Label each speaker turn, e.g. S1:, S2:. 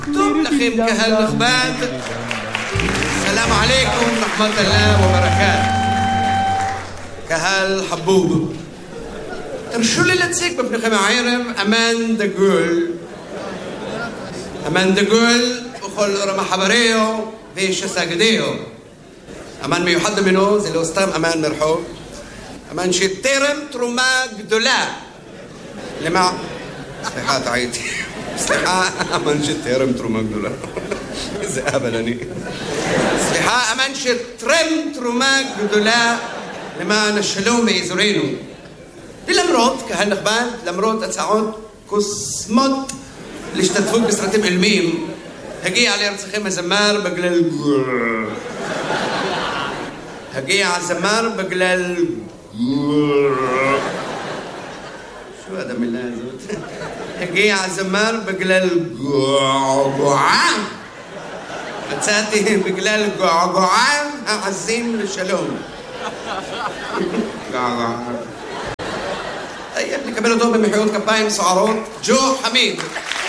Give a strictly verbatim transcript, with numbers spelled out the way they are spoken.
S1: טוב לכם קהל נכבד, סלאם עליכם רחמת אללה וברכת. קהל חבוב, תרשו לי להציג בפניכם הערב אמן דגול. אמן דגול וכל רמח חבריו ושסגדיו. אמן מיוחד ממנו זה לא סתם אמן מרחוב, אמן שתרם תרומה גדולה למה... סליחה, טעיתי. סליחה, אמן שתרם תרומה גדולה. איזה אבל אני. סליחה, אמן שתרם תרומה גדולה למען השלום באזורנו. ולמרות, קהל נכבד, למרות הצעות קוסמות להשתתפות בסרטים עילמיים, הגיע לארצכם הזמר בגלל... הגיע הזמר בגלל... شو هذا من لازم הגיע הזמר בגלל געגועה. מצאתי בגלל געגועה העזים לשלום. געגועה. טוב, נקבל אותו במחיאות כפיים סוערות. ג'ו חמיד.